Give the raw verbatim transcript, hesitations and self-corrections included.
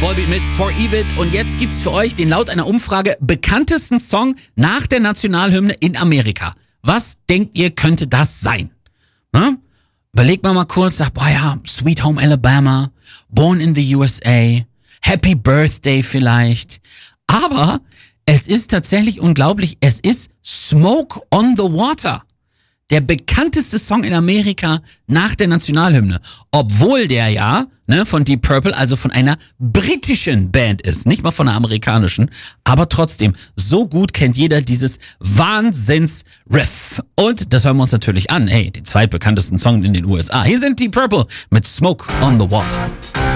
Volbeat mit For Evil. Und jetzt gibt's für euch den laut einer Umfrage bekanntesten Song nach der Nationalhymne in Amerika. Was denkt ihr, könnte das sein? Hm? Überlegt mal mal kurz, sagt, boah ja, Sweet Home Alabama, Born in the U S A, Happy Birthday vielleicht. Aber es ist tatsächlich unglaublich, es ist Smoke on the Water. Der bekannteste Song in Amerika nach der Nationalhymne. Obwohl der ja ne, von Deep Purple, also von einer britischen Band ist. Nicht mal von einer amerikanischen. Aber trotzdem, so gut kennt jeder dieses Wahnsinns-Riff. Und das hören wir uns natürlich an. Hey, den zweitbekanntesten Song in den U S A. Hier sind Deep Purple mit Smoke on the Water.